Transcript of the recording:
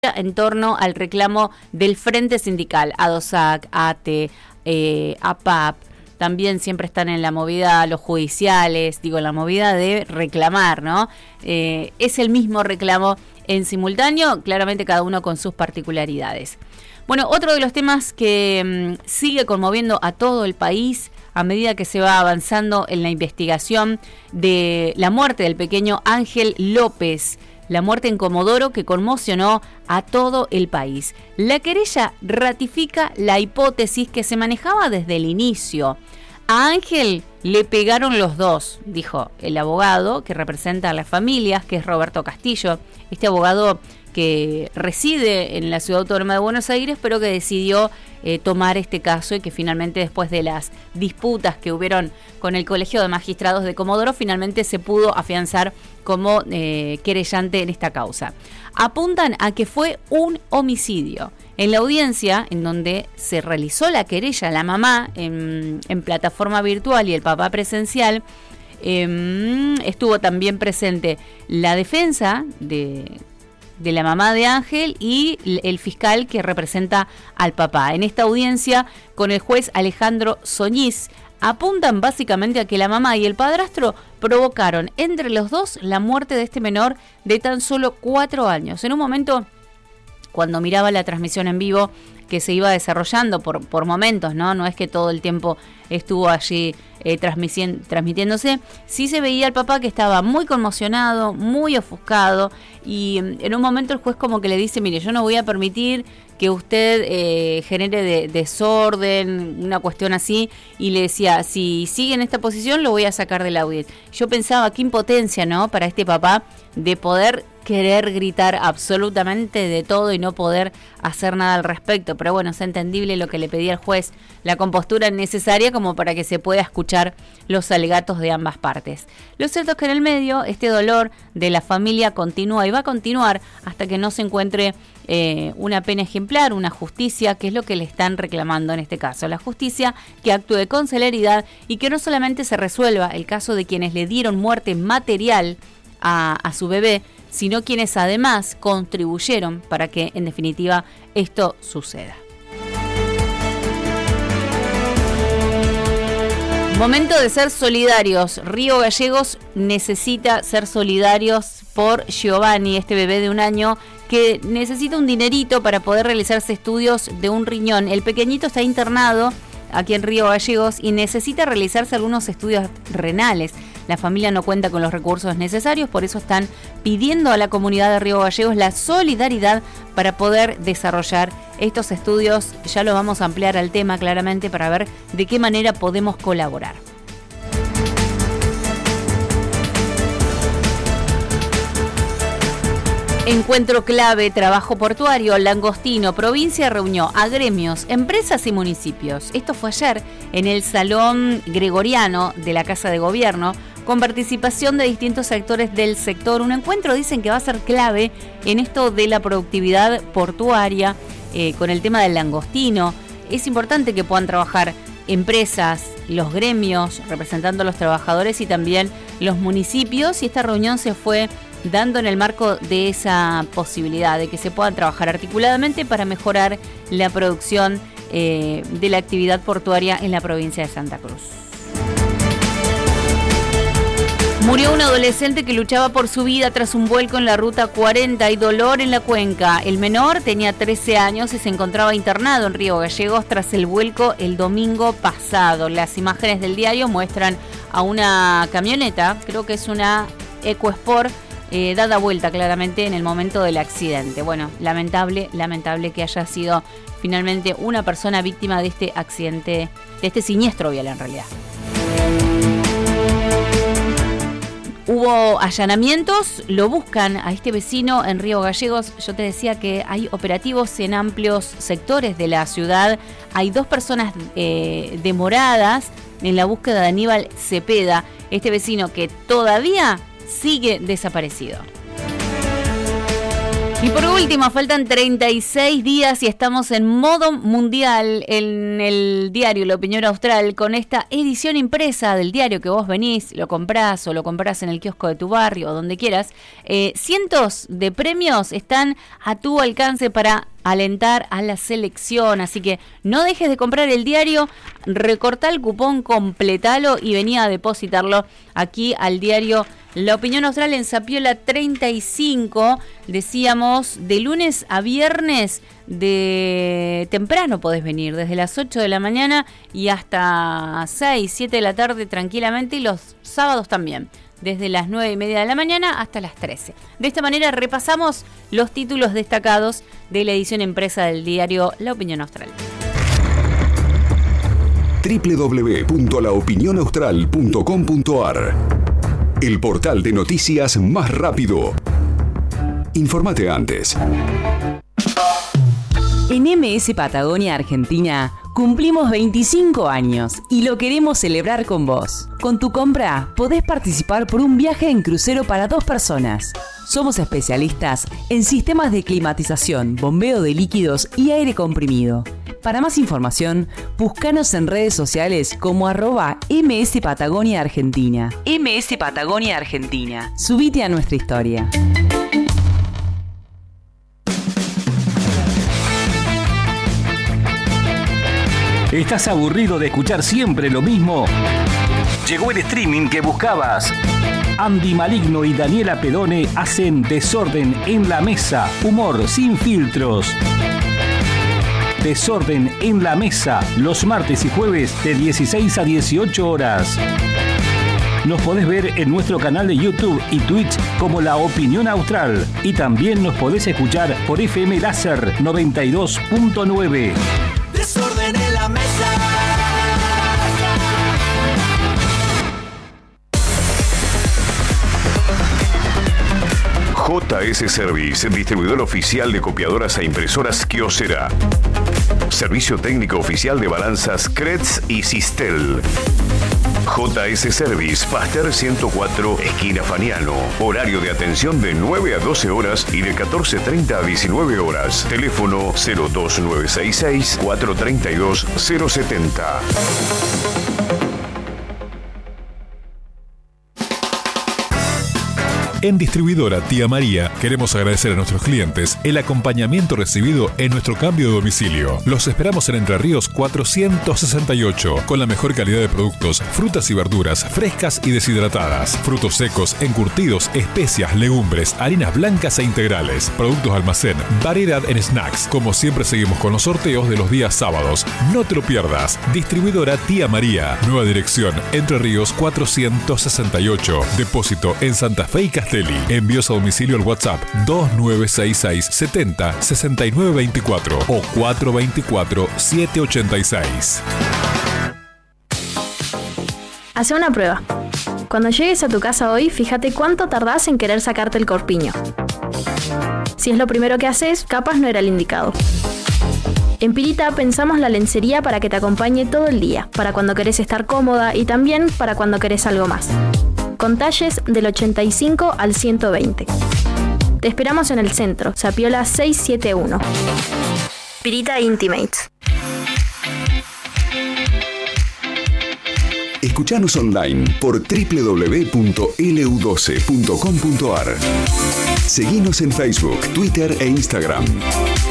en torno al reclamo del Frente Sindical, ADOSAC, ATE, APAP, también siempre están en la movida los judiciales, en la movida de reclamar, ¿no? Es el mismo reclamo en simultáneo, claramente cada uno con sus particularidades. Bueno, otro de los temas que sigue conmoviendo a todo el país a medida que se va avanzando en la investigación de la muerte del pequeño Ángel López, la muerte en Comodoro que conmocionó a todo el país. La querella ratifica la hipótesis que se manejaba desde el inicio. A Ángel le pegaron los dos, dijo el abogado que representa a las familias, que es Roberto Castillo, este abogado que reside en la Ciudad Autónoma de Buenos Aires, pero que decidió tomar este caso y que finalmente, después de las disputas que hubieron con el Colegio de Magistrados de Comodoro, finalmente se pudo afianzar como querellante en esta causa. Apuntan a que fue un homicidio. En la audiencia, en donde se realizó la querella, la mamá en plataforma virtual y el papá presencial, estuvo también presente la defensa de la mamá de Ángel y el fiscal que representa al papá. En esta audiencia con el juez Alejandro Soñiz, apuntan básicamente a que la mamá y el padrastro provocaron entre los dos la muerte de este menor de tan solo 4 años. En un momento, cuando miraba la transmisión en vivo que se iba desarrollando por momentos, ¿no? No es que todo el tiempo estuvo allí transmitiéndose. Sí se veía al papá que estaba muy conmocionado, muy ofuscado, y en un momento el juez como que le dice: mire, yo no voy a permitir que usted genere desorden, una cuestión así, y le decía: si sigue en esta posición lo voy a sacar de la audiencia. Yo pensaba, qué impotencia, ¿no?, para este papá de poder querer gritar absolutamente de todo y no poder hacer nada al respecto. Pero bueno, es entendible lo que le pedía el juez, la compostura necesaria como para que se pueda escuchar los alegatos de ambas partes. Lo cierto es que en el medio este dolor de la familia continúa y va a continuar hasta que no se encuentre una pena ejemplar, una justicia, que es lo que le están reclamando en este caso. La justicia que actúe con celeridad y que no solamente se resuelva el caso de quienes le dieron muerte material a su bebé, sino quienes además contribuyeron para que en definitiva esto suceda. Momento de ser solidarios. Río Gallegos necesita ser solidarios por Giovanni, este bebé de 1 año que necesita un dinerito para poder realizarse estudios de un riñón. El pequeñito está internado aquí en Río Gallegos y necesita realizarse algunos estudios renales. La familia no cuenta con los recursos necesarios, por eso están pidiendo a la comunidad de Río Gallegos la solidaridad para poder desarrollar estos estudios. Ya lo vamos a ampliar al tema claramente para ver de qué manera podemos colaborar. Encuentro clave, trabajo portuario, Langostino, provincia reunió a gremios, empresas y municipios. Esto fue ayer en el Salón Gregoriano de la Casa de Gobierno, con participación de distintos sectores del sector. Un encuentro, dicen, que va a ser clave en esto de la productividad portuaria, con el tema del langostino. Es importante que puedan trabajar empresas, los gremios, representando a los trabajadores, y también los municipios, y esta reunión se fue dando en el marco de esa posibilidad de que se puedan trabajar articuladamente para mejorar la producción de la actividad portuaria en la provincia de Santa Cruz. Murió un adolescente que luchaba por su vida tras un vuelco en la ruta 40 y dolor en la cuenca. El menor tenía 13 años y se encontraba internado en Río Gallegos tras el vuelco el domingo pasado. Las imágenes del diario muestran a una camioneta, creo que es una EcoSport, dada vuelta claramente en el momento del accidente. Bueno, lamentable que haya sido finalmente una persona víctima de este accidente, de este siniestro vial en realidad. Hubo allanamientos, lo buscan a este vecino en Río Gallegos. Yo te decía que hay operativos en amplios sectores de la ciudad. Hay 2 personas demoradas en la búsqueda de Aníbal Cepeda, este vecino que todavía sigue desaparecido. Y por último, faltan 36 días y estamos en modo mundial en el diario La Opinión Austral con esta edición impresa del diario que vos venís, lo comprás o lo comprás en el kiosco de tu barrio o donde quieras. Cientos de premios están a tu alcance para alentar a la selección, así que no dejes de comprar el diario, recortá el cupón, completalo y vení a depositarlo aquí al diario La Opinión Austral en Zapiola 35, decíamos, de lunes a viernes, de temprano podés venir, desde las 8 de la mañana y hasta 6, 7 de la tarde tranquilamente, y los sábados también, desde las 9:30 de la mañana hasta las 13. De esta manera repasamos los títulos destacados de la edición impresa del diario La Opinión Austral. www.laopinionaustral.com.ar, el portal de noticias más rápido. Infórmate antes. En MS Patagonia Argentina cumplimos 25 años y lo queremos celebrar con vos. Con tu compra podés participar por un viaje en crucero para 2 personas. Somos especialistas en sistemas de climatización, bombeo de líquidos y aire comprimido. Para más información, búscanos en redes sociales como @MS Patagonia Argentina. MS Patagonia Argentina. Subite a nuestra historia. ¿Estás aburrido de escuchar siempre lo mismo? Llegó el streaming que buscabas. Andy Maligno y Daniela Pedone hacen Desorden en la Mesa. Humor sin filtros. Desorden en la Mesa, los martes y jueves de 16 a 18 horas. Nos podés ver en nuestro canal de YouTube y Twitch como La Opinión Austral. Y también nos podés escuchar por FM Láser 92.9. Desorden en la mesa. JS Service, distribuidor oficial de copiadoras e impresoras Kyocera. Servicio técnico oficial de balanzas Kretz y Sistel. JS Service, Pasteur 104, esquina Faniano. Horario de atención de 9 a 12 horas y de 14:30 a 19 horas. Teléfono 02966 432 070. En Distribuidora Tía María queremos agradecer a nuestros clientes el acompañamiento recibido en nuestro cambio de domicilio. Los esperamos en Entre Ríos 468 con la mejor calidad de productos, frutas y verduras frescas y deshidratadas, frutos secos, encurtidos, especias, legumbres, harinas blancas e integrales, productos de almacén, variedad en snacks. Como siempre seguimos con los sorteos de los días sábados. No te lo pierdas. Distribuidora Tía María. Nueva dirección Entre Ríos 468. Depósito en Santa Fe y Castelli. Envíos a domicilio al WhatsApp 2966 70 6924 o 424 786. Hace una prueba. Cuando llegues a tu casa hoy, fíjate cuánto tardás en querer sacarte el corpiño. Si es lo primero que haces, capaz no era el indicado. En Pirita pensamos la lencería para que te acompañe todo el día, para cuando querés estar cómoda y también para cuando querés algo más. Con talles del 85 al 120. Te esperamos en el centro, Zapiola 671. Pirita Intimates. Escuchanos online por www.lu12.com.ar. Seguinos en Facebook, Twitter e Instagram.